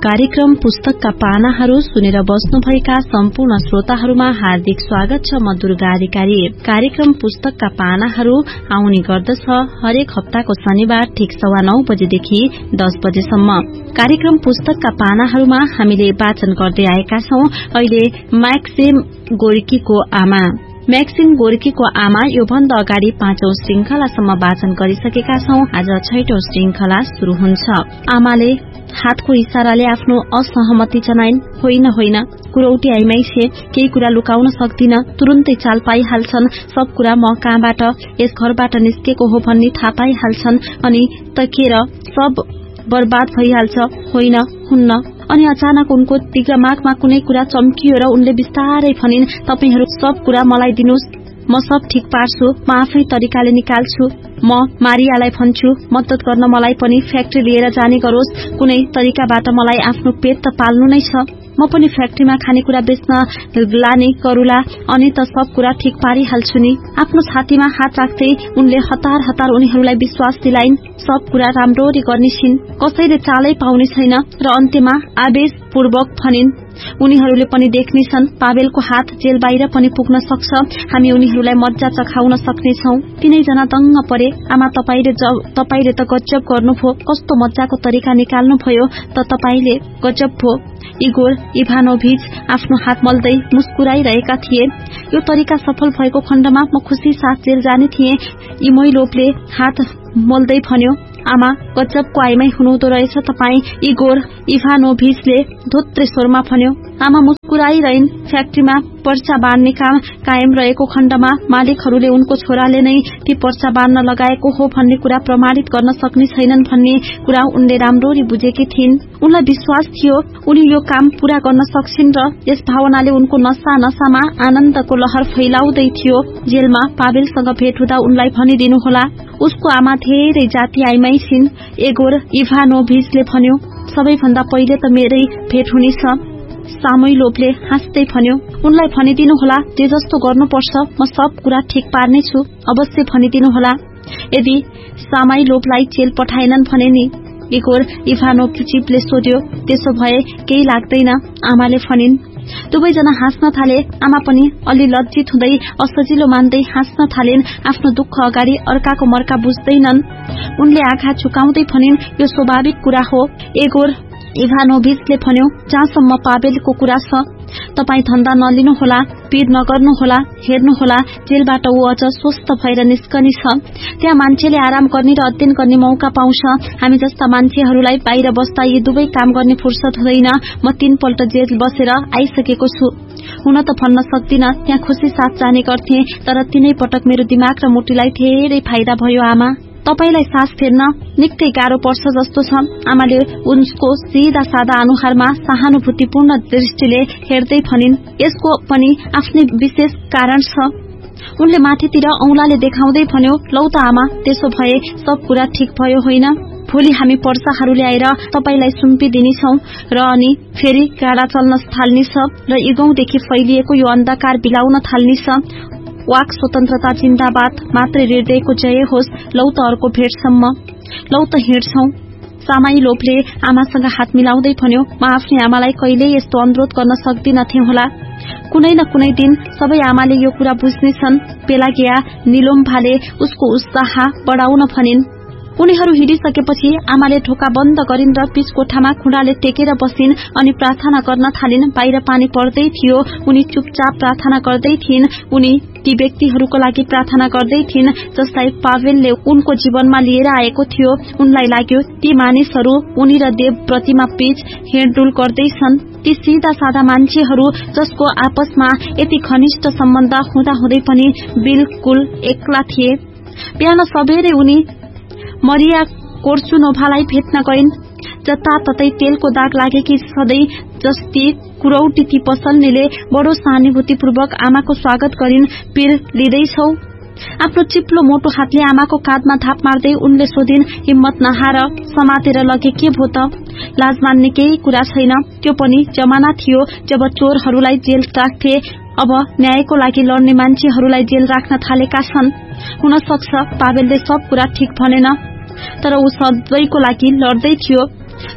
कार्यक्रम पुस्तकका पानाहरू सुनेर बस्नुभएका सम्पूर्ण श्रोताहरूमा हार्दिक स्वागत छ। म दुर्गा अधिकारी। कार्यक्रम पुस्तकका पानाहरू आउने गर्दछ हरेक हप्ताको शनिबार ठीक 9:15 बजेदेखि 10 बजेसम्म। कार्यक्रम पुस्तकका पानाहरूमा हामीले वाचन गर्दै आएका छौं अहिले मैक्सिम गोर्कीको आमा। मैक्सिम गोर्कीको आमा योभन्दा अगाडि 5औं श्रृंखलासम्म वाचन गरिसकेका छौं। आज 6औं श्रृंखला शुरू हुन्छ। आमाले हातको इशाराले आफ्नो असहमति जनाइन्। होइन होइन, कुरौटी आइमाई छे, केही कुरा लुकाउन सक्दिन, तुरुन्तै चाल पाइहाल्छन्। सब कुरा म कहाँबाट यस घरबाट निस्केको हो भन्ने थाहा पाइहाल्छन् अनि तकेर सब बर्बाद भइहाल्छ। होइन, हुन्न। अनि अचानक उनको दिमागमा कुनै कुरा चम्कियो र उनले बिस्तारै भनिन्, तपाईहरू सब कुरा मलाई दिनुस्, म सब ठीक पार्छु, म आफ्नै तरिकाले निकाल्छु। म मारियालाई भन्छु मद्दत गर्न मलाई पनि फ्याक्ट्री लिएर जाने गरोस्। कुनै तरिकाबाट मलाई आफ्नो पेट त पाल्नु नै छ। म पनि फ्याक्ट्रीमा खानेकुरा बेच्न लाने गरुला अनि त सब कुरा ठीक पारिहाल्छु नि। आफ्नो छातीमा हात राख्दै उनले हतार हतार उनीहरूलाई विश्वास दिलाइन्। सब कुरा राम्रोरी गर्नेछिन्, कसैले चालै पाउने छैन र अन्त्यमा आवेशपूर्वक भनिन्, उनीहरूले पनि देख्नेछन् पावेलको हात जेल बाहिर पनि पुग्न सक्छ। हामी उनीहरूलाई मज्जा चखाउन सक्नेछौं। तीनैजना दङ्ग परे। आमा, तपाईले त गजब गर्नुभयो, कस्तो मज्जाको तरिका निकाल्नु भयो त तपाईले, गजब भो। इगोर इभानोभिच आफ्नो हात मल्दै मुस्कुराइरहेका थिए। यो तरिका सफल भएको खण्डमा म खुशी साथ जेल जाने थिएँ। इमोइलोभले हात मोल्दै भन्यो, आमा, गजबको आइमाई हुनुहुँदो रहेछ तपाई। इगोर इभानोभिचले धोत्रे स्वरमा भन्यो। आमा मुस्कुराइरहन्। फ्याक्ट्रीमा पर्चा बाँड्ने काम कायम रहेको खण्डमा मालिकहरूले उनको छोराले नै ती पर्चा बाँड्न लगाएको हो भन्ने कुरा प्रमाणित गर्न सक्ने छैनन् भन्ने कुरा उनले राम्रोरी बुझेकी थिइन्। उनलाई विश्वास थियो उनी यो काम पूरा गर्न सक्छिन् र यस भावनाले उनको नसामा आनन्दको लहर फैलाउँदै थियो। जेलमा पावेलसँग भेट हुँदा उनलाई भनिदिनुहोला, उसको आमा धेरै जाति आइमाई छिन्। एगोर इभानोभिचले भन्यो, सबैभन्दा पहिले त मेरै भेट हुनेछ। सामोइलोभले हाँस्दै भन्यो, उनलाई भनिदिनुहोला जे जस्तो गर्नुपर्छ म सब कुरा ठीक पार्नेछु, अवश्य भनिदिनुहोला। यदि सामोइलोभलाई जेल पठाएनन् भने नि? इगोर इभानोभिचले सोध्यो। त्यसो भए केही लाग्दैन, आमाले भनिन्। दुवैजना हाँस्न थाले। आमा पनि अलि लज्जित हुँदै असजिलो मान्दै हाँस्न थालिन्। आफ्नो दुःख अगाडि अर्काको मर्का बुझ्दैनन्। उनले आँखा झुकाउँदै भनिन्, यो स्वाभाविक कुरा हो। एगोर इभानोभिचले भन्यो, जहाँसम्म पावेलको कुरा छ, तपाई धन्दा नलिनुहोला, पीड नगर्नुहोला, हेर्नुहोला, जेलबाट ऊ अझ स्वस्थ भएर निस्कनेछ। त्यहाँ मान्छेले आराम गर्ने र अध्ययन गर्ने मौका पाउँछ। हामी जस्ता मान्छेहरूलाई बाहिर बस्दा यी दुवै काम गर्ने फुर्सद हुँदैन। म 3 पल्ट जेल बसेर आइसकेको छु। हुन त भन्न सक्दिन, त्यहाँ खुशी साथ जाने गर्थे, तर 3 पटक मेरो दिमाग र मुटुलाई धेरै फाइदा भयो। आमा, तपाईलाई सास फेर्न निकै गाह्रो पर्छ जस्तो छ। आमाले उनको सीधा सादा अनुहारमा सहानुभूतिपूर्ण दृष्टिले हेर्दै भनिन्, यसको पनि आफ्नै विशेष कारण छ। उनले माथितिर औंलाले देखाउँदै भन्यो, लौ त आमा, त्यसो भए सब कुरा ठीक भयो होइन? भोलि हामी पर्साहरू ल्याएर तपाईलाई सुम्पिदिनेछौं र अनि फेरि गाडा चल्न थाल्नेछ र युगौंदेखि फैलिएको यो अन्धकार बिलाउन थाल्नेछ। वाक स्वतन्त्रता जिन्दाबाद, मात्रै हृदयको जय होस्। लौ त अर्को भेटसम्म, लौ त हिँड्छौं। सामोइलोभले आमासँग हात मिलाउँदै भन्यो, म आफ्नै आमालाई कहिल्यै यस्तो अनुरोध गर्न सक्दिनथे होला। कुनै न कुनै दिन सबै आमाले यो कुरा बुझ्नेछन्। पेलागिया निलोम्भाले उसको उत्साह बढाउन भनिन्। उनीहरू हिँडिसकेपछि आमाले ढोका बन्द गरिन् र बीच कोठामा खुँडाले टेकेर बसिन् अनि प्रार्थना गर्न थालिन्। बाहिर पानी पर्दै थियो। उनी चुपचाप प्रार्थना गर्दै थिइन्। उनी ती व्यक्तिहरूको लागि प्रार्थना गर्दै थिइन् जसलाई पावेलले उनको जीवनमा लिएर आएको थियो। उनलाई लाग्यो ती मानिसहरू उनी र देव प्रतिमा बीच हिँडडुल गर्दैछन्। ती सीधा सादा मान्छेहरू जसको आपसमा यति घनिष्ठ सम्बन्ध हुँदाहुँदै पनि बिल्कुल एक्ला थिए। बिहान सबेरै उनी मरिया कोर्चुनोभालाई भेट्न गइन्। जताततै तेलको दाग लागेकी सधैँ जस्ती कुरौटी ती पसल्नेले बडो सहानुभूतिपूर्वक आमाको स्वागत गरिन्। पीर लिँदैछौ? आफ्नो चिप्लो मोटो हातले आमाको काँधमा थाप मार्दै उनले सोधिन्। हिम्मत नहार, समातेर लगे के भो त? लाज मान्ने केही कुरा छैन। त्यो पनि जमाना थियो जब चोरहरूलाई जेल राख्थे। अब न्यायको लागि लड्ने मान्छेहरूलाई जेल राख्न थालेका छन्। हुन सक्छ पावेलले सब कुरा ठीक भनेन, तर ऊ सधैँको लागि लड्दै थियो।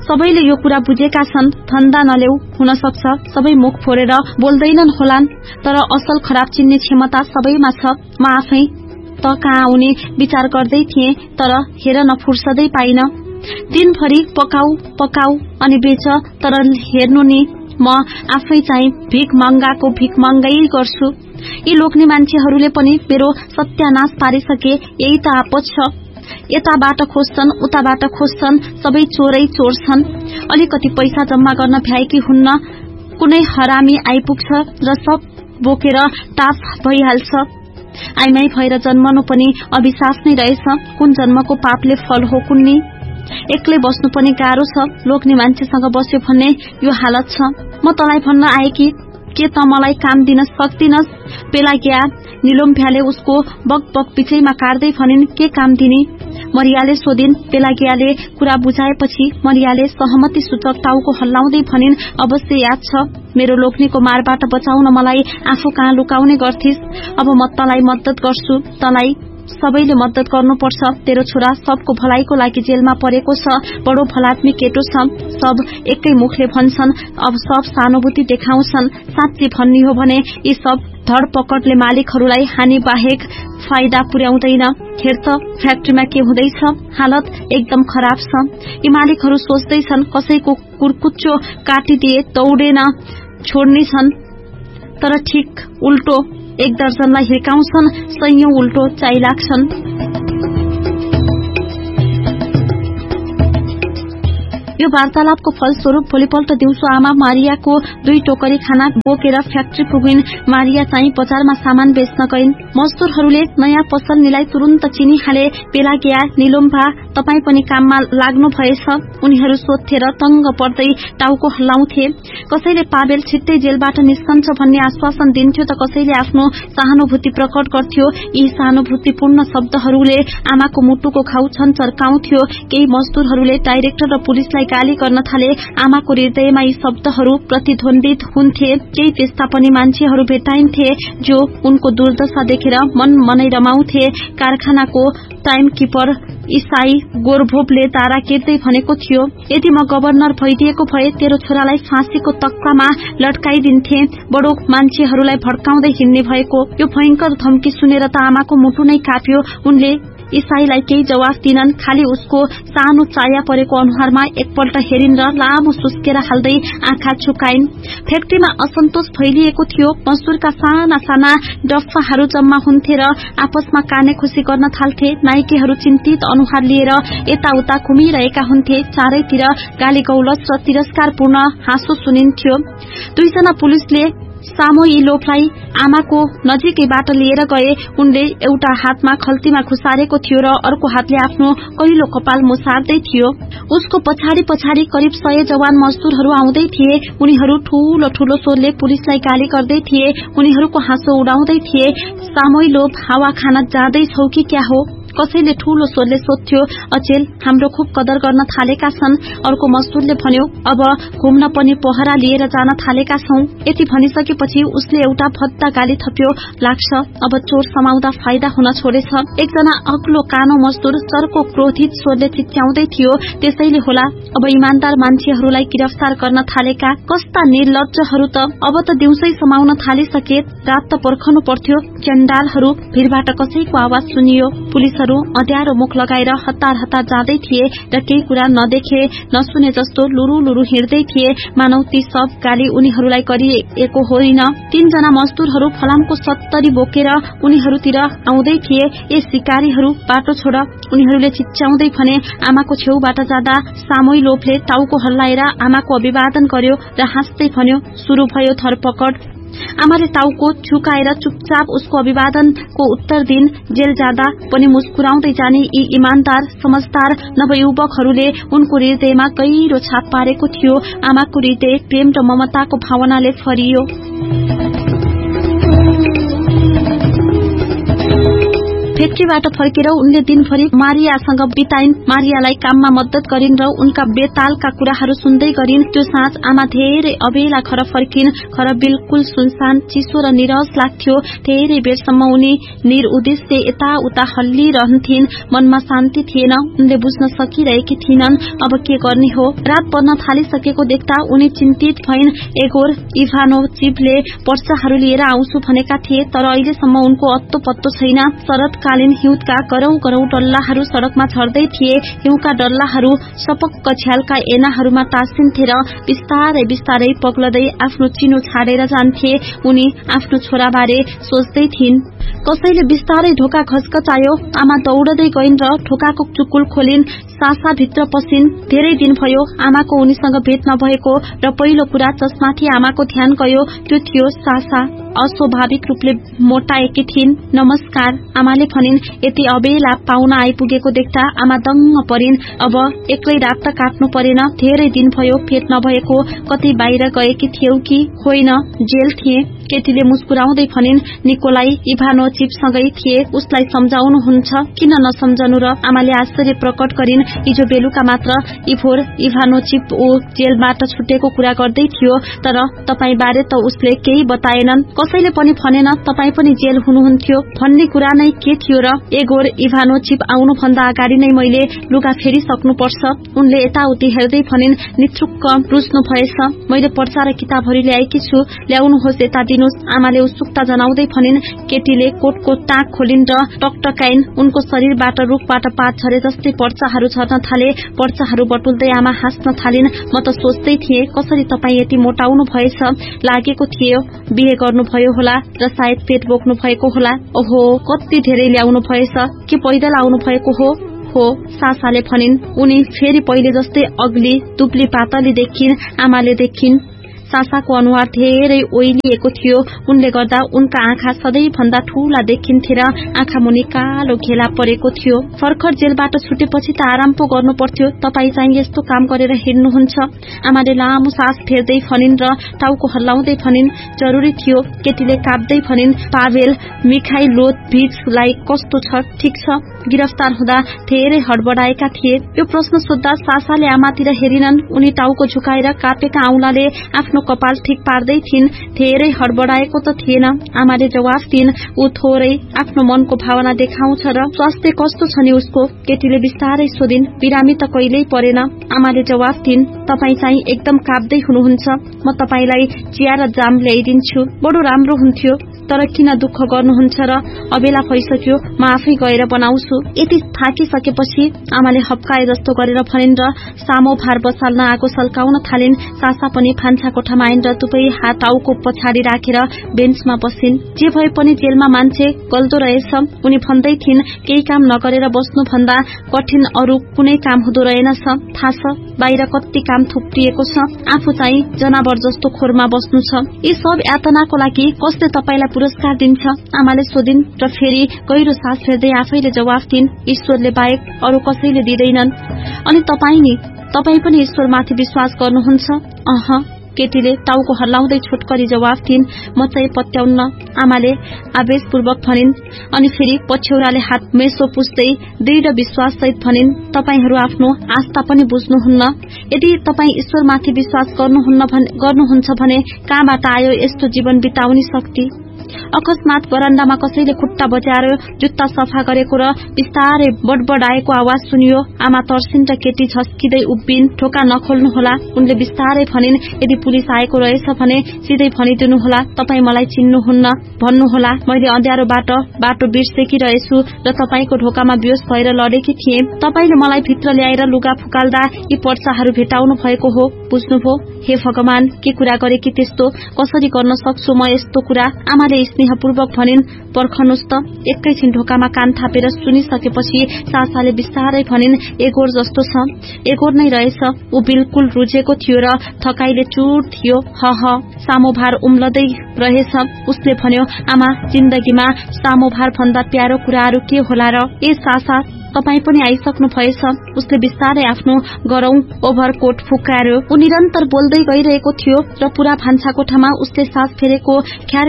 सबैले यो कुरा बुझेका छन्। धन्दा नलेउ हुन सक्छ, सबै मुख फोरेर बोल्दैनन् होलान्, तर असल खराब चिन्ने क्षमता सबैमा छ। म आफै त कहाँ आउने विचार गर्दै थिएँ, तर हेर न फुर्सदै पाइन। दिनभरि पकाऊ अनि बेच, तर हेर्नु नि म आफै चाहिँ भिख मंगाई गर्छु। यी लोग्ने मान्छेहरूले पनि मेरो सत्यानाश पारिसके। यही त आपत छ। यताबाट खोज्छन्, उताबाट खोज्छन्, सबै चोरै चोर छन्। अलिकति पैसा जम्मा गर्न भ्याएकी हुन्न, कुनै हरामी आइपुग्छ र सब बोकेर टाफ भइहाल्छ। आइमाई भएर जन्मनु पनि अभिशाप नै रहेछ। कुन जन्मको पापले फल हो कुन्नी। एक्लै बस्नु पनि गाह्रो छ। लोग्ने मान्छेसँग बस्यो भन्ने यो हालत छ। म तँलाई भन्न आए कि के त मलाई काम दिन सक्दिनस्? पेलागिया निलोम्फ्याले उसको बक पिछैमा काट्दै भनिन्, के काम दिने? मरियाले सोधिन्। पेलागियाले कुरा बुझाएपछि मरियाले सहमति सूचक टाउको हल्लाउँदै भनिन्, अवश्य याद छ, मेरो लोग्नेको मारबाट बचाउन मलाई आफू कहाँ लुकाउने गर्थिस्। अब म तँलाई मद्दत गर्छु। तँलाई सबैले मद्दत गर्नुपर्छ। तेरो छोरा सबको भलाइको लागि जेलमा परेको छ। बडो भलात्मी केटो छ। सब एकै मुखले भन्छन्। अब सब सहानुभूति देखाउँछन्। साँच्चै भन्ने हो भने यी सब धरपकडले मालिकहरूलाई हानि बाहेक फाइदा पुर्याउँदैन। हेर त फ्याक्ट्रीमा के हुँदैछ। हालत एकदम खराब छ। यी मालिकहरू सोच्दैछन् कसैको कुर्कुच्चो काटिदिए दौडेन छोड्ने छन्, तर ठिक उल्टो। एक दर्जनलाई हिर्काउँछन्, सयौं उल्टो चाहिलाग्छन्। यो वार्तालापको फलस्वरूप भोलिपल्ट दिउँसो आमा मारियाको 2 टोकरी खाना बोकेर फ्याक्ट्री पुगिन्। मारिया चाहिँ बजारमा सामान बेच्न गइन्। मजदुरहरूले नयाँ पसलनीलाई तुरुन्त चिनिहाले। पेलागिया, निलोम्भा, तपाई पनि काममा लाग्नु भएछ? उनीहरू सोध्थे र तंग पर्दै टाउको हल्लाउँथे। कसैले पाबेल छिट्टै जेलबाट निस्कन्छ भन्ने आश्वासन दिन्थ्यो त कसैले आफ्नो सहानुभूति प्रकट गर्थ्यो। यी सहानुभूतिपूर्ण शब्दहरूले आमाको मुटुको घाउ चर्काउँथ्यो। केही मजदुरहरूले डाइरेक्टर र पुलिसलाई गाली गर्न थाले। आमाको हृदयमा यी शब्दहरू प्रतिध्वनित हुन्थे। केही त्यस्ता पनि मान्छेहरू भेटाइन्थे जो उनको दुर्दशा देखेर मनै रमाउँथे। कारखानाको टाइमकीपर इसाई गोर्भोभले तारा केट्दै भनेको थियो, यदि म गभर्नर भइदिएको भए तेरो छोरालाई फाँसीको तख्तामा लट्काइदिन्थे। बडो मान्छेहरूलाई भड्काउँदै हिँड्ने भएको। यो भयंकर धम्की सुनेर त आमाको मुटु नै काप्यो। उनले इसाईलाई केही जवाफ दिनन्। खाली उसको सानो चाया परेको अनुहारमा एकपल्ट हेरिन् र लामो सुस्केर हाल्दै आँखा झुकाइन्। फ्याक्ट्रीमा असन्तोष फैलिएको थियो। मजदुरका साना साना डफ्फाहरू जम्मा हुन्थे र आपसमा काने खुसी गर्न थाल्थे। नाइकेहरू चिन्तित अनुहार लिएर यताउता घुमिरहेका हुन्थे। चारैतिर गाली गौलच र तिरस्कारपूर्ण हाँसो सुनिन्थ्यो। 2 जना पुलिसले सामोइलोभलाई आमाको नजिकैबाट लिएर गए। उनले एउटा हातमा खल्तीमा खुसारेको थियो र अर्को हातले आफ्नो कहिलो कपाल मुसार्दै थियो। उसको पछाडि करिब 100 जवान मजदुरहरू आउँदै थिए। उनीहरू ठूलो ठूलो स्वरले पुलिसलाई गाली गर्दै थिए। उनीहरूको हाँसो उडाउँदै थिए। सामोइलोभ हावा खान जाँदैछौ कि क्या हो? कसैले ठूलो स्वरले सोध्थ्यो। अचेल हाम्रो खुब कदर गर्न थालेका छन्। अर्को मजदुरले भन्यो, अब घुम्न पनि पहरा लिएर जान थालेका छौं। यति भनिसकेपछि उसले एउटा भद्दा गाली थप्यो, लाग्छ अब चोर समाउँदा फाइदा हुन छोडेछ। एकजना अग्लो कानो मजदुर चर्को क्रोधित स्वरले चिच्याउँदै थियो, त्यसैले होला अब इमानदार मान्छेहरूलाई गिरफ्तार गर्न थालेका। कस्ता निर्लज्जहरू त। अब त दिउँसै समाउन थालिसके, रात त पर्खनु पर्थ्यो। चण्डालहरू। भिरबाट कसैको आवाज सुनियो। पुलिसहरू अँध्यारो मुख लगाएर हतार जाँदै थिए र केही कुरा नदेखे नसुने जस्तो लुरु हिँड्दै थिए। मानौ ती सब गाली उनीहरूलाई गरिएको होइन। 3 जना मजदुरहरू फलामको 70 बोकेर उनीहरूतिर आउँदै थिए। ए शिकारीहरू, बाटो छोड। उनीहरूले चिच्याउँदै भने। आमाको छेउबाट जाँदा सामोइलोभले टाउको हल्लाएर आमाको अभिवादन गर्यो र हाँस्दै भन्यो, सुरु भयो धरपकड। आमाले टाउको झुकाएर चुपचाप उसको अभिवादनको उत्तर दिन। जेल जाँदा पनि मुस्कुराउँदै जाने यी इमानदार समझदार नवयुवकहरूले उनको हृदयमा गहिरो छाप पारेको थियो। आमाको हृदय प्रेम र ममताको भावनाले भरियो। फ्याक्ट्रीबाट फर्केर उनले दिनभरि मारियासँग बिताइन्। मारियालाई काममा मद्दत गरिन् र उनका बेतालका कुराहरू सुन्दै गरिन्। त्यो साँझ आमा धेरै अबेला घर फर्किन्। घर बिल्कुल सुनसान, चिसो र निरस लाग्थ्यो। धेरै बेरसम्म उनी निरुद्देश्य यताउता हल्लिरहन्थिन्। मनमा शान्ति थिएन। उनले बुझ्न सकिरहेकी थिइनन् अब के गर्ने हो। रात पर्न थालिसकेको देख्दा उनी चिन्तित भइन्। एगोर इभानोचिभले पर्चाहरू लिएर आउँछु भनेका थिए, तर अहिलेसम्म उनको अत्तो पत्तो छैन। शरतकालीन हिउँका गरौं गरौं डल्लाहरू सड़कमा झर्दै थिए। हिउँका डल्लाहरू सपक्क झ्यालका एनाहरूमा टाँसिन्थे र बिस्तारै बिस्तारै पग्लदै आफ्नो चिनो छाडेर जान्थे। उनी आफ्नो छोराबारे सोच्दै थिइन्। कसैले बिस्तारै ढोका घस्कचायो। आमा दौड़दै गइन् र ढोकाको चुकुल खोलिन्। सासा भित्र पसिन्। धेरै दिन भयो आमाको उनीसँग भेट नभएको र पहिलो कुरा जसमाथि आमाको ध्यान गयो त्यो थियो सासा। अस्वाभाविक रूपले मोटाएकी थिइन्। नमस्कार, आमाले भनिन्। यति अबेला पाहुना आइपुगेको देख्दा आमा दङ्ग परिन्। अब एक्लै रात त काट्नु परेन। धेरै दिन भयो भेट नभएको। कतै बाहिर गएकी थियौ कि? होइन, जेल थिए। केटीले मुस्कुराउँदै भनिन्। निकोलाई इभानोचिभसँगै थिए। उसलाई सम्झाउनुहुन्छ? किन नसम्झनु र? आमाले आश्चर्य प्रकट गरिन्। हिजो बेलुका मात्र इभोर इभानोचिभ जेलबाट छुटेको कुरा गर्दै थियो, तर तपाई बारे त उसले केही बताएनन्। कसैले पनि भनेन तपाई पनि जेल हुनुहुन्थ्यो भन्ने कुरा नै के थियो र? एगोर इभानोचिभ आउनु भन्दा अगाडि नै मैले लुगा फेरिसक्नुपर्छ। उनले यताउति हेर्दै भनिन्। निथुक्क रुच्नु भएछ। मैले पर्चा र किताबहरू ल्याएकी छु, ल्याउनुहोस्, यता दिनुहोस्। आमाले उत्सुकता जनाउँदै भनिन्। केटीले कोटको टाँक खोलिन् र टकटकाइन्। उनको शरीरबाट रुखबाट पात झरे जस्तै पर्चाहरू झर्न थाले। पर्चाहरू बटुल्दै आमा हाँस्न थालिन्। म त सोच्दै थिएँ कसरी तपाई यति मोटाउनु भएछ। लागेको थियो बिहे गर्नुभयो होला र सायद पेट बोक्नु भएको होला। ओहो, कति धेरै ल्याउनु भएछ। के पैदल आउनु भएको हो, सासाले भनिन्। उनी फेरि पहिले जस्तै अग्ली दुब्ली पातली देखिन्। आमाले देखिन् सासाको अनुहार धेरै ओइलिएको थियो। उनले गर्दा उनका आँखा सधैँ भन्दा ठूला देखिन्थे र आँखा मुनि कालो घेला परेको थियो। भर्खर जेलबाट छुटेपछि त आराम पो गर्नु पर्थ्यो। तपाई चाहिँ यस्तो काम गरेर हिँड्नुहुन्छ। आमाले लामो सास फेर्दै भनिन् र टाउको हल्लाउँदै भनिन्। जरुरी थियो। केटीले काप्दै भनिन्। पावेल मिखाइलोभिचलाई कस्तो छ? ठिक छ? गिरफ्तार हुँदा धेरै हडबडाएका थिए। यो प्रश्न सोध्दा सासाले आमातिर हेरिनन्। उनी टाउको झुकाएर कापेका औंलाले आफ्नो कपाल ठिक पार्दै थिइन्। धेरै हडबडाएको त थिएन। आमाले जवाफ दिइन्। ऊ थोरै आफ्नो मनको भावना देखाउँछ र। स्वास्थ्य कस्तो छ नि उसको? केटीले बिस्तारै सोधिन्। बिरामी त कहिल्यै परेन। आमाले जवाफ दिइन्। तपाई चाहिँ एकदम काप्दै हुनुहुन्छ। म तपाईलाई चिया र जाम ल्याइदिन्छु। बडो राम्रो हुन्थ्यो, तर किन दुःख गर्नुहुन्छ र? अबेला भइसक्यो, म आफै गएर बनाउँछु। यति थाकिसकेपछि आमाले हप्काए जस्तो गरेर भनिन् र सामोभार बसाल्न आगो सल्काउन थालिन्। सासा पनि भान्सा कोठामा आइन् र दुवै हात टाउको पछाडि राखेर बेन्चमा बसिन्। जे भए पनि जेलमा मान्छे गल्दो रहेछ। उनी भन्दै थिइन्। केही काम नगरेर बस्नु भन्दा कठिन अरू कुनै काम हुँदो रहेनछ। थाहा छ बाहिर कति काम थुप्रिएको छ। आफू चाहिँ जनावर जस्तो खोरमा बस्नु छ। यी सब यातनाको लागि कसले तपाईलाई पुरस्कार दिन्छ? आमाले सोधिन् र फेरि गहिरो सास फेर्दै आफैले जवाफ दिइन्। ईश्वरले बाहेक अरू कसैले दिँदैनन्। अनि तपाई नि? तपाई पनि ईश्वरमाथि विश्वास गर्नुहुन्छ? अह, केटीले टाउको हल्लाउँदै छोटकरी जवाफ दिइन्। म चाहिँ पत्याउन्न, आमाले आवेशपूर्वक भनिन्। अनि फेरि पछ्यौराले हात मेसो पुस्दै दृढ विश्वाससहित भनिन्। तपाईहरू आफ्नो आस्था पनि बुझ्नुहुन्न। यदि तपाई ईश्वरमाथि विश्वास गर्नुहुन्छ भने कहाँबाट आयो यस्तो जीवन बिताउने शक्ति? अकस्मात बरान्डामा कसैले खुट्टा बजाएर जुत्ता सफा गरेको र बिस्तारै बडबडाएको आवाज सुनियो। आमा तर्सिन् र केटी झस्किँदै उभिन्। ढोका नखोल्नुहोला, उनले बिस्तारै भनिन्। यदि पुलिस आएको रहेछ भने सिधै भनिदिनुहोला तपाई मलाई चिन्नुहुन्न। भन्नुहोला मैले अँध्यारोबाट बाटो बिर्सेकी रहेछु र तपाईको ढोकामा बेहोस भएर लडेकी थिएँ। तपाईले मलाई भित्र ल्याएर लुगा फुकाल्दा यी पर्चाहरू भेटाउनु भएको हो। बुझ्नुभयो? हे भगवान, के कुरा गरेकी त्यस्तो? कसरी गर्न सक्छु म यस्तो कुरा? आमाले स्नेहपूर्वक भनिन्। पर्खनुस् त। एकैछिन ढोकामा कान थापेर सुनिसकेपछि सासाले बिस्तारै भनिन्। एगोर जस्तो छ। एगोर नै रहेछ। ऊ बिल्कुल रुझेको थियो र थकाइले चुर थियो। सामोभार उम्लदै रहेछ। उसले भन्यो। आमा, जिन्दगीमा सामोभार भन्दा प्यारो कुराहरू के होला र? ए सासा, तपाई पनि आइसक्नु भएछ। उसले बिस्तारै आफ्नो गरौं ओभरकोट फुकार्यो। ऊ निरन्तर बोल्दै गइरहेको थियो र पूरा भान्सा कोठामा उसले सास फेरेको ख्यार ख्यार आवाज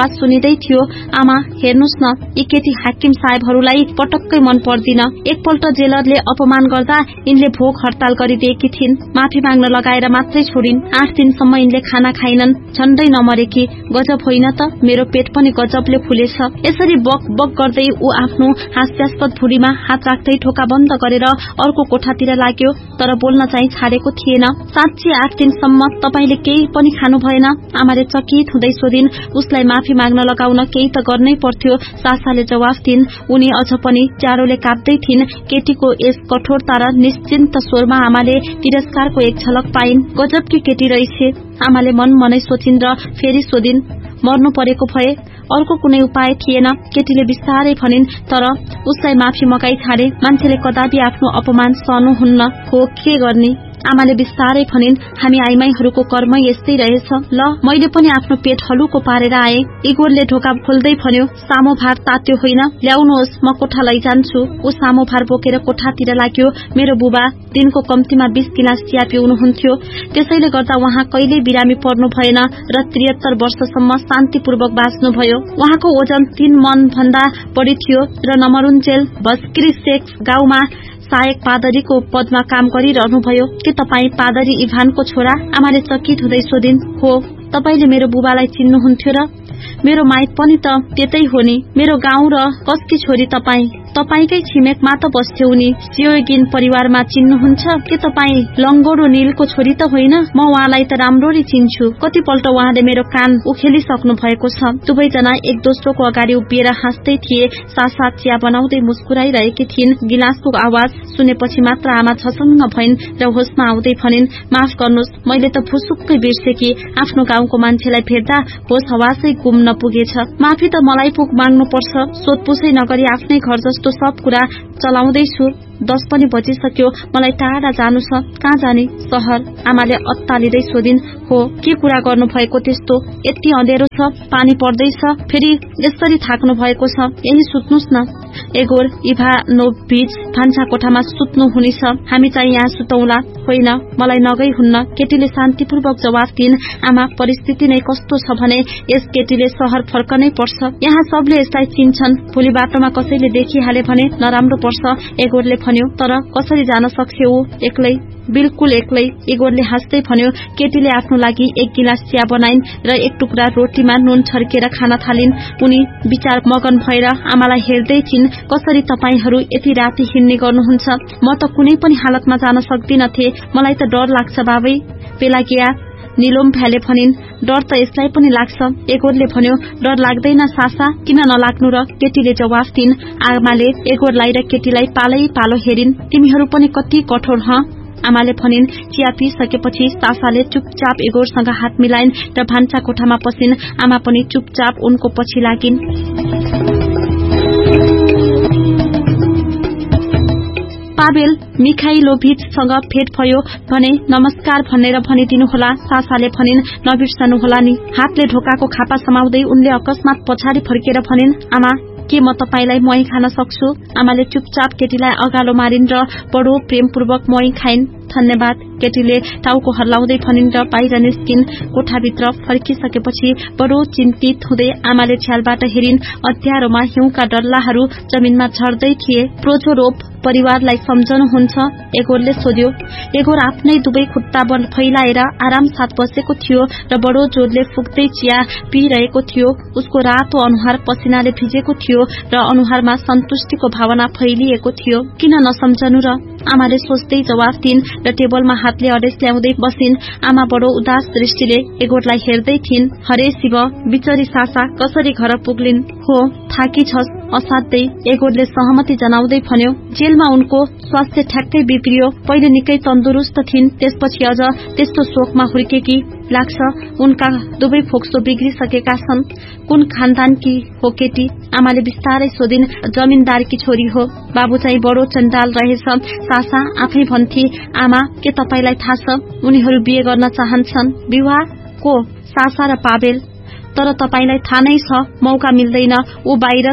आवाज सुनिँदै थियो, आमा हेर्नुस् न, यी केटी हाकिम साहेबहरूलाई पटक्कै मन पर्दिन। एकपल्ट जेलरले अपमान गर्दा यिनले भोक हडताल गरिदिएकी थिइन्, माफी माग्न लगाएर मात्रै छोडिन्। 8 दिनसम्म यिनले खाना खाइनन्, झण्डै नमरेकी। गजब होइन त, मेरो पेट पनि गजबले फुलेछ। यसरी बक बक गर्दै ऊ आफ्नो हास्यास्पद भुँडीमा हात राख्दै ढोका बन्द गरेर अर्को कोठातिर लाग्यो, तर बोल्न चाहिँ छाडेको थिएन। साँच्ची 8 दिनसम्म तपाईले केही पनि खानु भएन? आमाले चकित हुँदै सोधिन्। उसलाई माफी माग्न लगाउन केही त गर्नै पर्थ्यो, सासाले जवाफ दिइन्। उनी अझ पनि जाडोले काप्दै थिइन्। केटीको यस कठोरता र निश्चिन्त स्वरमा आमाले तिरस्कारको एक झलक पाइन्। गजबकी केटी रहेछे, आमाले मन सोचिन् र फेरि सोधिन्। मर्नु परेको भए अर्को कुनै उपाय थिएन? केटीले बिस्तारै भनिन्। तर उसलाई माफी मगाई छाडे। मान्छेले कदापि आफ्नो अपमान सहनुहुन्न हो, के गर्ने? आमाले बिस्तारै भनिन्। हामी आइमाईहरूको कर्म यस्तै रहेछ। ल, मैले पनि आफ्नो पेट हलुको पारेर आए। इगोरले ढोका खोल्दै भन्यो, सामो भार तात्यो होइन? ल्याउनुहोस्, म कोठा लैजान्छु। ऊ सामो भार बोकेर कोठातिर लाग्यो। मेरो बुबा दिनको कम्तीमा 20 गिलास चिया पिउनुहुन्थ्यो, त्यसैले गर्दा उहाँ कहिल्यै बिरामी पर्नु भएन र 73 वर्षसम्म शान्तिपूर्वक बाँच्नुभयो। उहाँको ओजन 3 मन भन्दा बढी थियो र नमरुन्जेल भस्क्री सेक्स गाउँमा सहायक पादरीको पदमा काम गरिरहनुभयो। के तपाईँ पादरी इभानको छोरा? आमाले चकित हुँदै सोधिन्। हो, तपाईले मेरो बुबालाई चिन्नुहुन्थ्यो र? मेरो माइत पनि त त्यतै हो नि। मेरो गाउँ र कसकी छोरी तपाईँ? तपाईकै छिमेकमा त बस्थ्यो उनी। सियोगिन परिवारमा चिन्नुहुन्छ? के तपाईँ लङ्गोरो नीलको छोरी त होइन? म उहाँलाई त राम्ररी चिन्छु। कतिपल्ट उहाँले मेरो कान उखेलिसक्नु भएको छ। दुवैजना एक दोस्रोको अगाडि उभिएर हाँस्दै थिए। सासा चिया बनाउँदै मुस्कुराइरहेकी थिइन्। गिलासको आवाज सुनेपछि मात्र आमा छसङ्ग भइन् र होसमा आउँदै भनिन्, माफ गर्नुहोस्, मैले त फुसुक्कै बिर्से कि आफ्नो गाउँको मान्छेलाई भेट्दा होस हवासै गुम्न पुगेछ। माफी त मलाई पुग माग्नु पर्छ। सोधपुछै नगरी आफ्नै घर जस्तो सब कुरा चलाउँदैछु। 10 पनि बजिसक्यो, मलाई टाढा जानु छ। कहाँ जाने? सहर। आमाले अत्तालिँदै सोधिन्। हो, के कुरा गर्नु भएको त्यस्तो? यति अँधेरो छ, पानी पर्दैछ, फेरि यसरी थाक्नु भएको छ। यही सुत्नुस् न। एगोर इभानोभिच भान्सा कोठामा सुत्नु हुनेछ, हामी चाहिँ यहाँ सुतौला। होइन, मलाई नगई हुन्न, केटीले शान्तिपूर्वक जवाफ दिइन्। आमा, परिस्थिति नै कस्तो छ भने यस केटीले सहर फर्कनै पर्छ। यहाँ सबले यसलाई चिन्छन्, भोलि बाटोमा कसैले देखिहाले भने नराम्रो पर्छ। एगोरले भन्यो। तर कसरी जान सक्छ ऊ एक्लै? बिल्कुल एक्लै। इगोरले हाँस्दै भन्यो। केटीले आफ्नो लागि 1 गिलास चिया बनाइन् र 1 टुक्रा रोटीमा नुन छर्केर खान थालिन्। उनी विचार मगन भएर आमालाई हेर्दै थिइन्। कसरी तपाईहरू यति राति हिँड्ने गर्नुहुन्छ? म त कुनै पनि हालतमा जान सक्दिनथे, मलाई त डर लाग्छ बाबै। पेलागिया निलोम भ्याले भनिन्। डर त यसलाई पनि लाग्छ। एगोरले भन्यो। डर लाग्दैन सासा? किन नलाग्नु र? केटीले जवाफ दिइन्। आमाले एगोरलाई र केटीलाई पालै पालो हेरिन्। तिमीहरू पनि कति कठोर ह? आमाले भनिन्। चिया पिसकेपछि सासाले चुपचाप एगोरसँग हात मिलाइन् र भान्सा कोठामा पसिन्। आमा पनि चुपचाप उनको पछि लागिन्। पावेल मिखाइलोभिचसँग भेट भयो भने नमस्कार भनेर भनिदिनुहोला, सासाले भनिन्। नबिर्सनुहोला नि। हातले ढोकाको खापा समाउँदै उनले अकस्मात पछाडि फर्केर भनिन्, आमा, के म तपाईलाई मही खान सक्छु? आमाले चुपचाप केटीलाई अगालो मारिन् र बडो प्रेमपूर्वक मही खाइन्। धन्यवाद, केटीले टाउको हल्लाउँदै भनिन् र बाहिर निस्किन्। कोठाभित्र फर्किसकेपछि बडो चिन्तित हुँदै आमाले छ्यालबाट हेरिन्। अँध्यारोमा हिउँका डल्लाहरू जमिनमा झर्दै थिए। प्रोझो रोप परिवारलाई सम्झनुहुन्छ? एगोरले सोध्यो। एगोर आफ्नै दुवै खुट्टा फैलाएर आराम साथ बसेको थियो र बडो जोरले फुक्दै चिया पिइरहेको थियो। उसको रातो अनुहार पसिनाले भिजेको थियो र अनुहारमा सन्तुष्टिको भावना फैलिएको थियो। किन नसम्झनु र? आमाले सोच्दै जवाफ दिइन् र टेबलमा हातले अडेस ल्याउँदै बसिन्। आमा बडो उदास दृष्टिले एगोरलाई हेर्दै थिइन्। हरे शिव, बिचरी सासा कसरी घर पुग्लिन्? हो, थाकी छस् असाध्यै, एगोरले सहमति जनाउँदै भन्यो। जेलमा उनको स्वास्थ्य ठ्याक्कै बिग्रियो। पहिले निकै तन्दुरुस्त थिइन्, त्यसपछि अझ त्यस्तो शोकमा हुर्केकी लाग्छ। उनका दुवै फोक्सो बिग्रिसकेका छन्। कुन खानदानकी हो केटी? आमाले बिस्तारै सोधिन्। जमिनदारकी छोरी हो। बाबु चाहिँ बडो चण्डाल रहेछ, सासा आफै भन्थे। आमा, के तपाईलाई थाहा छ? उनीहरू बिहे गर्न चाहन्छन्। विवाह को? सासा र पावेल। तर तपाईलाई थाहा नै छ, मौका मिल्दैन। ऊ बाहिर त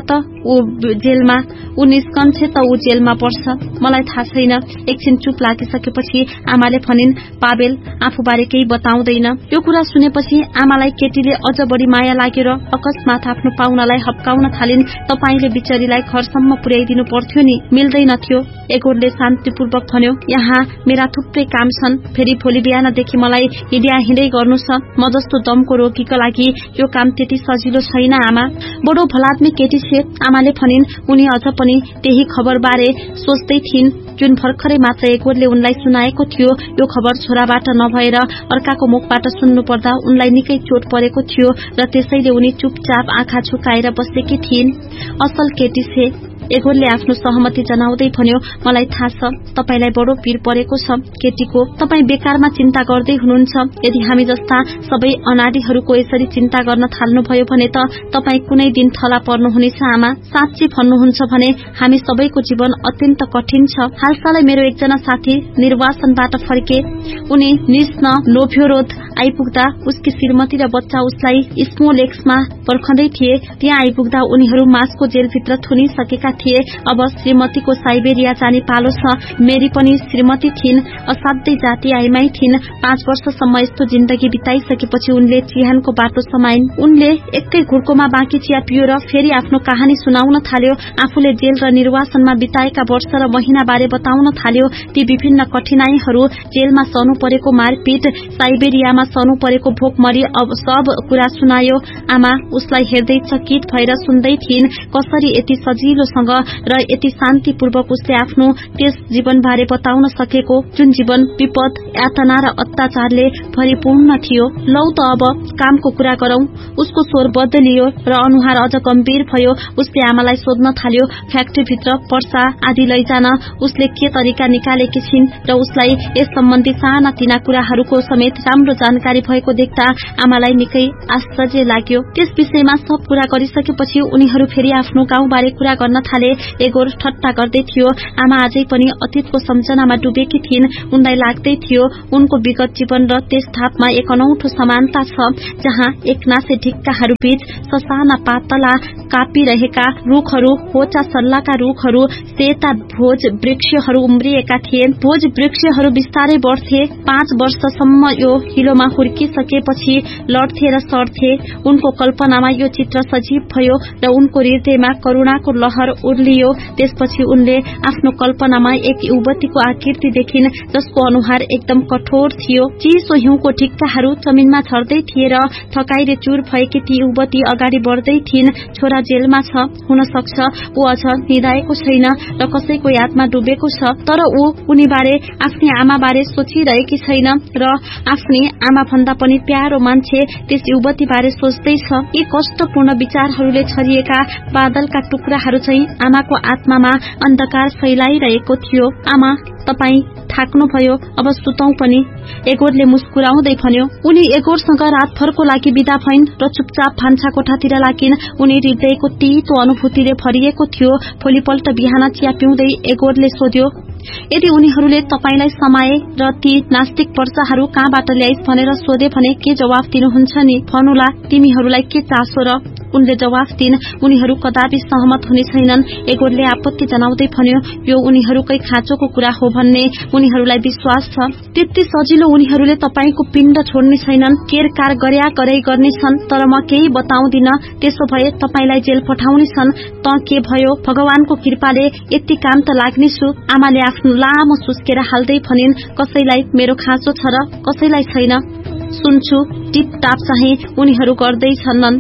ऊ जेलमा, ऊ निस्कन्छे त ऊ जेलमा पर्छ। मलाई थाहा छैन। एकछिन चुप लागिसकेपछि आमाले भनिन्, पावेल आफूबारे केही बताउँदैन। यो कुरा सुनेपछि आमालाई केटीले अझ बढी माया लाग्यो र अकस्मात आफ्नो पाहुनालाई हप्काउन थालिन्। तपाईले बिचरीलाई घरसम्म पुर्याइदिनु पर्थ्यो नि, मिल्दैनथ्यो। एगोरले शान्तिपूर्वक भन्यो, यहाँ मेरा थुप्रै काम छन्, फेरि भोलि बिहानदेखि मलाई हिँड्या हिँडै गर्नु छ। म जस्तो दमको रोगीको लागि यो काम त्यति सजिलो छैन आमा। बडो भलाद्मी केटी छे, आमाले भनिन्। उनी अझ पनि त्यही खबरबारे सोच्दै थिइन् जुन भर्खरै मात्र एगोरले उनलाई सुनाएको थियो। यो खबर छोराबाट नभएर अर्काको मुखबाट सुन्नु पर्दा उनलाई निकै चोट परेको थियो र त्यसैले उनी चुपचाप आँखा झुकाएर बसेकी थिइन्। असल केटी छे, एगोरले आफ्नो सहमति जनाउँदै भन्यो। मलाई थाहा छ तपाईलाई बडो पीर परेको छ केटीको, तपाई बेकारमा चिन्ता गर्दै हुनुहुन्छ। यदि हामी जस्ता सबै अनाडीहरूको यसरी चिन्ता गर्न थाल्नुभयो भने त तपाई कुनै दिन थला पर्नुहुनेछ आमा। साँच्चै भन्नुहुन्छ भने हामी सबैको जीवन अत्यन्त कठिन छ। हालसालै मेरो एकजना साथी निर्वासनबाट फर्के, उनी निस्न नोभ्योरोड आइपुग्दा उसकी श्रीमती र बच्चा उसलाई स्मोलेक्समा पर्खँदै थिए। त्यहाँ आइपुग्दा उनीहरू मास्को जेलभित्र थुनिसकेका थिए। अब श्रीमतीको साइबेरिया जाने पालो छ। मेरी पनि श्रीमती थिइन्, असाध्यै जाति आइमाई थिइन्। 5 वर्षसम्म यस्तो जिन्दगी बिताइसकेपछि उनले चिहानको बाटो समाइन्। उनले एकै घुर्कोमा बाँकी चिया पियो र फेरि आफ्नो कहानी सुनाउन थाल्यो। आफूले जेल र निर्वासनमा बिताएका वर्ष र महिना बारे बताउन थाल्यो। ती विभिन्न कठिनाईहरू, जेलमा सहनु परेको मारपिट, साइबेरियामा सहनु परेको भोकमरी, अब सब कुरा सुनायो। आमा उसलाई हेर्दै चकित भएर सुन्दै थिइन्। कसरी यति सजिलोसँग र यति शान्तिपूर्वक उसले आफ्नो त्यस जीवनबारे बताउन सकेको, जुन जीवन विपद, यातना र अत्याचारले भरिपूर्ण थियो। लौ त अब कामको कुरा गरौं। उसको स्वर बदलियो र अनुहार अझ गम्भीर भयो। उसले आमालाई सोध्न थाल्यो, फ्याक्ट्रीभित्र पर्सा आदि लैजान उसले के तरिका निकालेकी छिन् र उसलाई यस सम्बन्धी साना तिना कुराहरूको समेत राम्रो जानकारी भएको देख्दा आमालाई निकै आश्चर्य लाग्यो। त्यस विषयमा सब कुरा गरिसकेपछि उनीहरू फेरि आफ्नो गाउँबारे कुरा गर्न थाले। एगोर ठट्टा गर्दै थियो। आमा अझै पनि अतीतको सम्झनामा डुबेकी थिइन्। उनलाई लाग्दै थियो उनको विगत जीवन र त्यस थापमा एक अनौठो समानता छ, जहाँ एकनासे ढिक्काहरू बीच ससाना पातला कापिरहेका रूखहरू, होचा सल्लाका रूखहरू, सेता भोज वृक्षहरू उम्रिएका थिए। भोज वृक्षहरू बिस्तारै बढ्थे। 5 वर्षसम्म यो हिलोमा हुर्किसकेपछि लड्थे र सड्थे। उनको कल्पनामा यो चित्र सजीव भयो र उनको हृदयमा करुणाको लहर उर्लियो। त्यसपछि उनले आफ्नो कल्पनामा एक युवतीको आकृति देखिन्, जसको अनुहार एकदम कठोर थियो। चिसो हिउँको ढिक्काहरू जमिनमा झर्दै थिए र थकाइले चूर भएकी ती युवती अगाडि बढ्दै थिइन्। छोरा जेलमा छ, हुन सक्छ ऊ अझ निदाएको छैन र कसैको यादमा डुबेको छ, तर ऊ उनीबारे, आफ्नी आमाबारे सोचिरहेकी छैन र आफ्नी आमा भन्दा पनि प्यारो मान्छे त्यस युवतीबारे सोच्दैछ। यी कष्टपूर्ण विचारहरूले छरिएका बादलका टुक्राहरू चाहिँ आमाको आत्मामा अन्धकार फैलाइरहेको थियो। आमा तपाई थाक्नुभयो, अब सुतौं पनि, एगोरले मुस्कुराउँदै भन्यो। उनी एगोरसँग रातभरको लागि बिदा भइन् र चुपचाप भान्सा कोठातिर लागिन्। उनी हृदयको तीतो अनुभूतिले भरिएको थियो। भोलिपल्ट बिहान चिया पिउँदै एगोरले सोध्यो, यदि उनीहरूले तपाईलाई समाए र ती नास्तिक पर्चाहरू कहाँबाट ल्याइस् भनेर सोधे भने के जवाफ दिनुहुन्छ नि? भन्नुला तिमीहरूलाई के चासो र? उनले जवाफ दिन्, उनीहरू कदापि सहमत हुने छैनन्। एगोरले आपत्ति जनाउँदै भन्यो, यो उनीहरूकै खाँचोको कुरा हो भन्ने उनीहरूलाई विश्वास छ। त्यति सजिलो उनीहरूले तपाईको पिण्ड छोड्ने छैनन्। केरकार गर्या गरै गर्नेछन्, तर म केही बताउँदिन। त्यसो भए तपाईलाई जेल पठाउने छन् त के भयो? भगवानको कृपाले यति काम त लाग्नेछु। आमाले आफ्नो लामो सुस्केर हाल्दै भनिन्, कसैलाई मेरो खाँचो छ र कसैलाई छैन। सुन्छु, टिपटाप चाहिँ उनीहरू गर्दैछन्।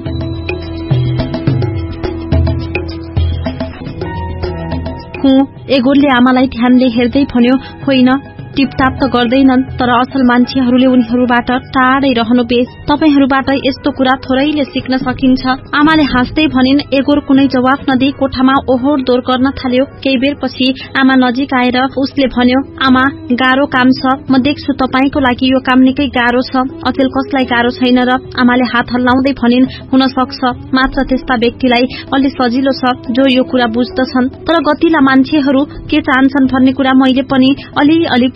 एगोरले आमालाई ध्यानले हेर्दै भन्यो, होइन टिपटाप त गर्दैनन्, तर असल मान्छेहरूले उनीहरूबाट टाढै रहनु बेस। तपाईहरूबाट यस्तो कुरा थोरैले सिक्न सकिन्छ। आमाले हाँस्दै भनिन्। एगोर कुनै जवाफ नदिई कोठामा ओहोर दोहोर गर्न थाल्यो। केही बेरपछि आमा नजिक आएर उसले भन्यो, आमा गाह्रो काम छ, म देख्छु तपाईको लागि यो काम निकै गाह्रो छ। अचेल कसलाई गाह्रो छैन र? आमाले हात हल्लाउँदै भनिन्, हुन सक्छ मात्र त्यस्ता व्यक्तिलाई अलि सजिलो छ जो यो कुरा बुझ्दछन्, तर गतिला मान्छेहरू के चाहन्छन् भन्ने कुरा मैले पनि अलि अलि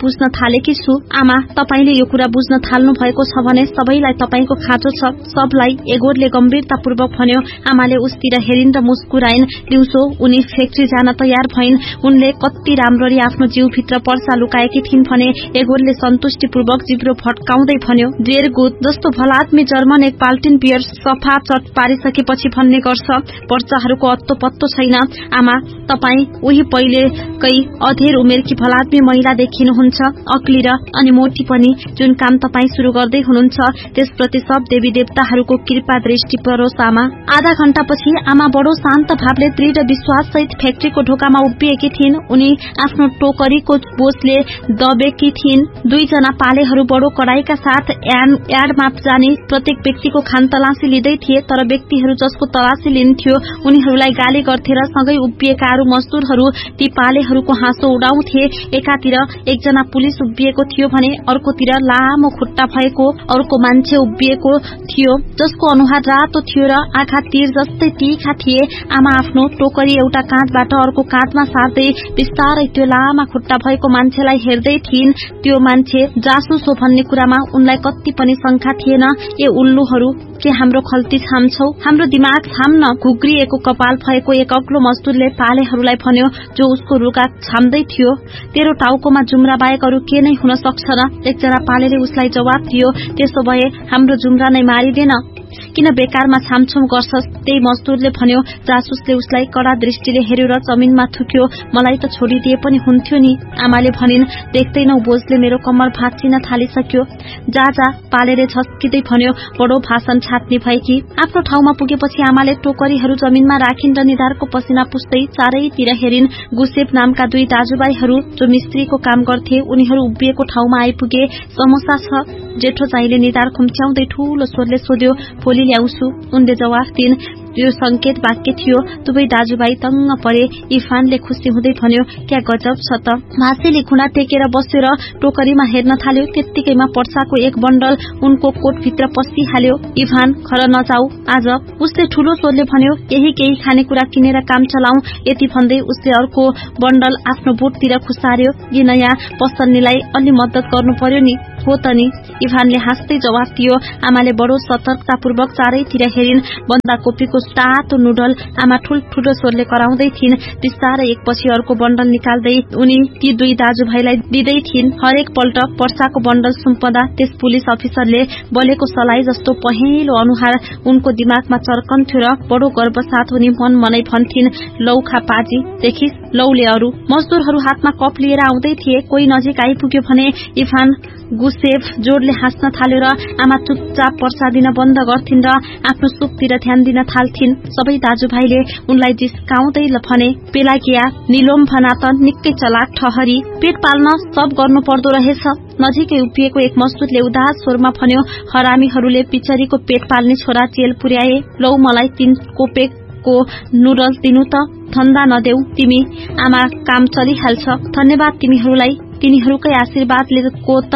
बुझ्न थालेकी छु। आमा, तपाईले यो कुरा बुझ्न थाल्नु भएको छ भने सबैलाई तपाईको खाँचो छ। सबलाई एगोरले गम्भीरतापूर्वक भन्यो। आमाले उसतिर हेरिन् र मुस्कुराइन्। दिउँसो उनी फ्याक्ट्री जान तयार भइन्। उनले कति राम्ररी आफ्नो जीवभित्र पर्सा लुकाएकी थिइन् भने एगोरले सन्तुष्टिपूर्वक जिब्रो फटकाउँदै भन्यो, डेयर गुड, जस्तो भलाद्मी जर्मन एक बाल्टिन बियर सफा चट पारिसकेपछि भन्ने गर्छ। पर्चाहरूको अत्तो पत्तो छैन। आमा, तपाई उही पहिलेकै अधेर उमेरकी भलाद्मी महिला देखिनुहुन्छ, अक्ली र अनि मोटी पनि। जुन काम तपाई शुरू गर्दै हुनुहुन्छ त्यसप्रति सब देवी देवताहरूको कृपा दृष्टि परोस् आमा। आधा घण्टापछि आमा बडो शान्त भावले दृढ विश्वास सहित फ्याक्ट्रीको ढोकामा उभिएकी थिइन्। उनी आफ्नो टोकरीको बोझले दबेकी थिइन्। दुईजना पालेहरू बडो कडाईका साथ यार्डमा जाने प्रत्येक व्यक्तिको खानतलासी लिँदै थिए। तर व्यक्तिहरू जसको तलासी लिन्थ्यो उनीहरूलाई गाली गर्थे र सँगै उभिएका अरू मजदुरहरू ती पालेहरूको हाँसो उडाउँथे। एकातिर एकजना पुलिस उभिएको थियो भने अर्कोतिर लामो खुट्टा भएको अर्को मान्छे उभिएको थियो जसको अनुहार रातो थियो र आँखा तीर जस्तै तीखा थिए। आमा आफ्नो टोकरी एउटा काँधबाट अर्को काँधमा सार्दै बिस्तारै त्यो लामा खुट्टा भएको मान्छेलाई हेर्दै थिइन्। त्यो मान्छे जासुस हो भन्ने कुरामा उनलाई कति पनि शंका थिएन। ए उल्लुहरू, के हाम्रो खल्ती छाम्छौ? हाम्रो दिमाग छाम्न। घुग्रिएको कपाल भएको एक अग्लो मजदुरले पालेहरूलाई भन्यो जो उसको रुगा छाम्दै थियो। तेरो टाउकोमा जुम्रा बाहेक अरू के नै हुन सक्छ र? एकजना पालेले उसलाई जवाब दियो, त्यसो भए हाम्रो जुम्रा नै मारिदेन, किन बेकारमा छामछुम गर्छस्? त्यही मजदुरले भन्यो। जासुसले उसलाई कडा दृष्टिले हेर्यो र जमिनमा थुक्यो। मलाई त छोडिदिए पनि हुन्थ्यो नि। आमाले भनिन्। देख्दैनौ बोझले मेरो कम्मर भाँचिन थालिसक्यो। जा जा, पालेले झस्किँदै भन्यो। बडो भाषण छाट्ने भएकी। आफ्नो ठाउँमा पुगेपछि आमाले टोकरीहरू जमिनमा राखिन् र निधारको पसिना पुस्दै चारैतिर हेरिन्। गुसेफ नामका दुई दाजुभाइहरू जो मिस्त्रीको काम गर्थे उनीहरू उभिएको ठाउँमा आइपुगे। समोसा छ? जेठो चाहिँले निधार खुम्च्याउँदै ठूलो स्वरले सोध्यो। भोलि ल्याउँछु, उनले जवाफ दिइन्। यो संकेत वाक्य थियो। दुवै दाजुभाइ तङ्ग परे। इफानले खुसी हुँदै भन्यो, क्या गजब छ त। भासेले खुना टेकेर बस्यो र टोकरीमा हेर्न थाल्यो। त्यत्तिकैमा पर्साको एक बण्डल उनको कोटभित्र पसिहाल्यो। इफान, घर नजाऊ आज, उसले ठूलो स्वरले भन्यो। यही केही खानेकुरा किनेर काम चलाऊ। यति भन्दै उसले अर्को बण्डल आफ्नो बुटतिर खुसार्यो। यी नयाँ पसलनीलाई अलि मद्दत गर्नु पर्यो नि। हो त नि, इफानले हाँस्दै जवाफ दियो। आमाले बडो सतर्कतापूर्वक चारैतिर हेरिन्। बन्दाकोपीको तातो नुडल आमा ठूलो स्वरले कराउँदै थिइन्। बिस्तारै एकपछि अर्को बण्डल निकाल्दै उनी ती दुई दाजुभाइलाई दिँदै थिइन्। हरेक पल्ट पर्साको बण्डल सुम्पदा त्यस पुलिस अफिसरले बलेको सलाई जस्तो पहेँलो अनुहार उनको दिमागमा चर्कन्थ्यो र बडो गर्वसाथ उनी मनै भन्थिन्, लौखा पाजी, देखिस्, लौले अरू। मजदुरहरू हातमा कप लिएर आउँदै थिए। कोही नजिक आइपुग्यो भने इफान गुसेफ जोडले हाँस्न थाल्यो र आमा चुपचाप पर्सा दिन बन्द गर्थिन् र आफ्नो सुपतिर ध्यान दिन थाल्थिन्। सबै दाजुभाइले उनलाई जिस्काउँदै भने, पेलागिया, निलोम भना त निकै चलाक ठहरी, पेट पाल्न सब गर्नु पर्दो रहेछ। नजिकै उभिएको एक मजदुरले उदास स्वरमा भन्यो, हरामीहरूले पिचरीको पेट पाल्ने छोरा जेल पुर्याए। लौ मलाई 3 कोपेको नुडल दिनु त, धन्दा नदेऊ तिमी, आमा काम चलिहाल्छ। धन्यवाद तिमीहरूलाई, तिनीहरूकै आशीर्वादले को त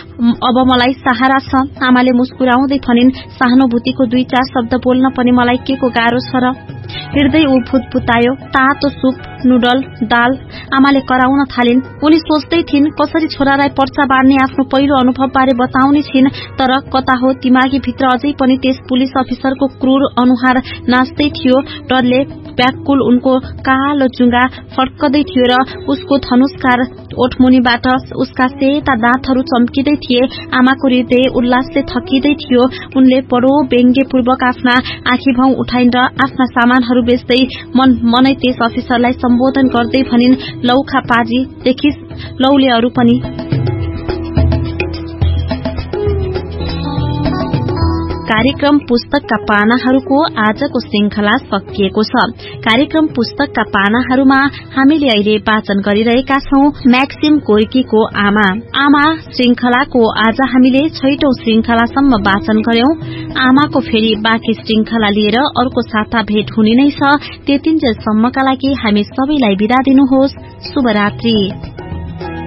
अब मलाई सहारा छ। आमाले मुस्कुराउँदै भनिन्। सहानुभूतिको 2-4 शब्द बोल्न पनि मलाई के को गाह्रो छ र? हृदय उभुतपुतायो। तातो सुप, नुडल, दाल आमाले कराउन थालिन्। उनी सोच्दै थिइन् कसरी छोरालाई पर्चा बाँड्ने आफ्नो पहिलो अनुभव बारे बताउने छिन्। तर कता हो दिमागी भित्र अझै पनि त्यस पुलिस अफिसरको क्रूर अनुहार नाच्दै थियो। डरले व्याकुल उनको कालो जुङ्गा फड्कदै थियो र उसको धनुषकार ओठमुनिबाट उसका सेता दाँतहरू चम्किँदै थिए। आमाको हृदय उल्लासले थकिँदै थियो। उनले बडो व्यङ्ग्यपूर्वक आफ्ना आँखीभाउ उठाइन् र आफ्ना सामानहरू बेच्दै मनै त्यस अफिसरलाई सम्बोधन गर्दै भनिन्, लौखा पाजी, देखिस्, लौले अरू पनि। कार्यक्रम पुस्तकका पानाहरूको आजको श्रृंखला सकिएको छ। कार्यक्रम पुस्तकका पानाहरूमा हामीले अहिले वाचन गरिरहेका छौं म्याक्सिम गोर्कीको आमा श्रृंखलाको आज हामीले 6औं श्रृंखलासम्म वाचन गर्यौं। आमाको फेरि बाँकी श्रृंखला लिएर अर्को साता भेट हुने नै छ। त्यतिन्जेलसम्मका लागि हामी सबैलाई बिदा दिनुहोस्। शुभरात्रि।